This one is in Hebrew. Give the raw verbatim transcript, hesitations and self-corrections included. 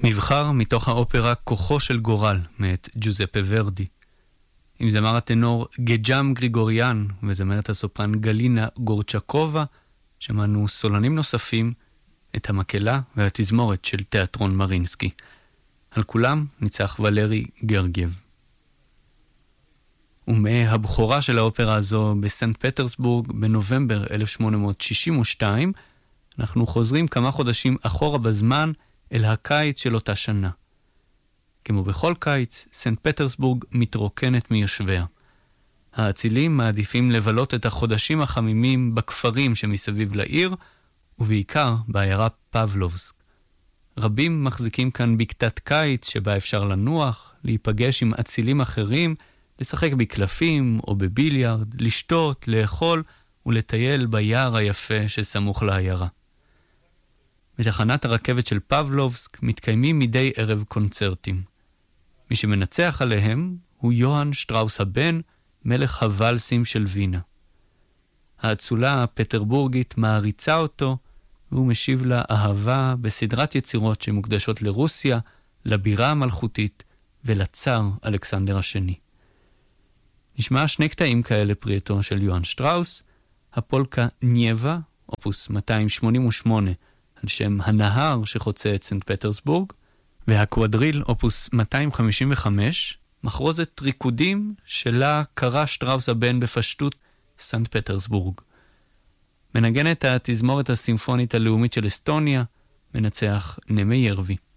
מבחר מתוך האופרה כוחו של גורל מאת ג'וזפה ורדי. עם זמר הטנור גג'ם גריגוריאן וזמרת הסופרן גלינה גורצ'קובה, שמענו סולנים נוספים, את המקהלה והתזמורת של תיאטרון מרינסקי. על כולם ניצח ולרי גרגייב. ומהבכורה של האופרה הזו בסנט פטרסבורג בנובמבר אלף שמונה מאות שישים ושתיים, אנחנו חוזרים כמה חודשים אחורה בזמן אל הקיץ של אותה שנה. כמו בכל קיץ, סנט פטרסבורג מתרוקנת מיושביה. האצילים מעדיפים לבלות את החודשים החמימים בכפרים שמסביב לעיר, ובעיקר בעיירה פבלובסק. רבים מחזיקים כאן בקתת קיץ שבה אפשר לנוח, להיפגש עם אצילים אחרים, לשחק בקלפים או בביליארד, לשתות, לאכול ולטייל ביער היפה שסמוך לעיירה. בתחנת הרכבת של פבלובסק מתקיימים מדי ערב קונצרטים. מי שמנצח עליהם הוא יוהאן שטראוס הבן, מלך הוואלסים של וינה. האצולה הפטרבורגית מעריצה אותו, והוא משיב לה אהבה בסדרת יצירות שמוקדשות לרוסיה, לבירה המלכותית ולצאר אלכסנדר השני. נשמע שני קטעים כאלה פרי עטו של יוהאן שטראוס, הפולקה נייבה, אופוס מאתיים שמונים ושמונה, על שם הנהר שחוצה את סנט פטרסבורג, והקוואדריל, אופוס מאתיים חמישים וחמש, מחרוזת ריקודים שלה קרא שטראוס הבן בפשטות סנט פטרסבורג. מנגנת התזמורת הסימפונית הלאומית של אסטוניה, מנצח נמי ירבי.